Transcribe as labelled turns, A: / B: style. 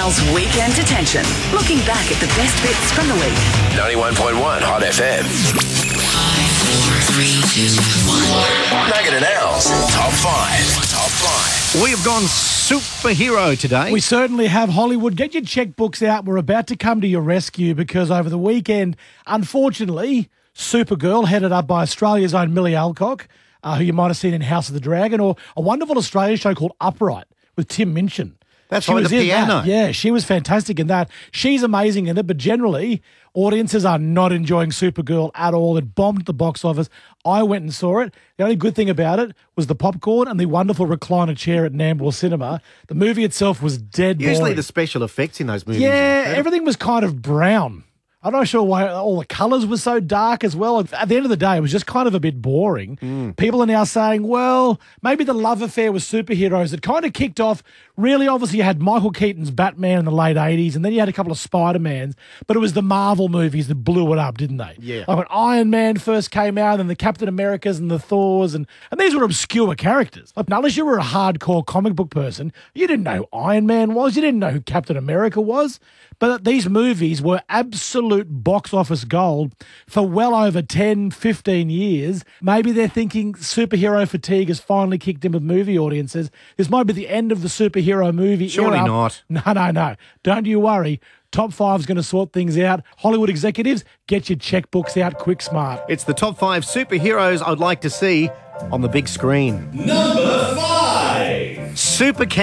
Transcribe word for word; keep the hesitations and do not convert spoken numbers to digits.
A: Al's Weekend Detention. Looking back at the best bits from the week.
B: ninety-one point one Hot F M. Nugget and Al's Top five. Top five.
C: We have gone superhero today.
D: We certainly have. Hollywood, get your checkbooks out. We're about to come to your rescue because over the weekend, unfortunately, Supergirl, headed up by Australia's own Millie Alcock, uh, who you might have seen in House of the Dragon, or a wonderful Australian show called Upright with Tim Minchin.
C: That's
D: she
C: right,
D: was
C: the
D: in
C: piano.
D: That. Yeah, she was fantastic in that. She's amazing in it, but generally, audiences are not enjoying Supergirl at all. It bombed the box office. I went and saw it. The only good thing about it was the popcorn and the wonderful recliner chair at Nambour Cinema. The movie itself was dead boring.
C: Usually the special effects in those movies.
D: Yeah,
C: are
D: everything was kind of brown. I'm not sure why all the colours were so dark as well. At the end of the day, it was just kind of a bit boring.
C: Mm.
D: People are now saying, well, maybe the love affair with superheroes, it kind of kicked off. Really, obviously, you had Michael Keaton's Batman in the late eighties, and then you had a couple of Spider-Mans, but it was the Marvel movies that blew it up, didn't they?
C: Yeah.
D: Like when Iron Man first came out, and the Captain Americas and the Thors, and, and these were obscure characters. Like, unless you were a hardcore comic book person, you didn't know who Iron Man was, you didn't know who Captain America was. But these movies were absolute box office gold for well over ten, fifteen years. Maybe they're thinking superhero fatigue has finally kicked in with movie audiences. This might be the end of the superhero movie
C: Surely
D: era.
C: not.
D: No, no, no. Don't you worry. Top Five's going to sort things out. Hollywood executives, get your checkbooks out quick smart.
C: It's the top five superheroes I'd like to see on the big screen.
B: Number five.
C: Super